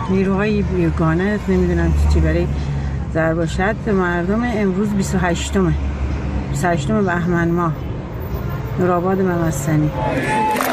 نیروهای بیگانه نمیدونم چی برای ضرب و شتم به مردم. امروز 28 بهمن ماه، نورآباد ممسنی.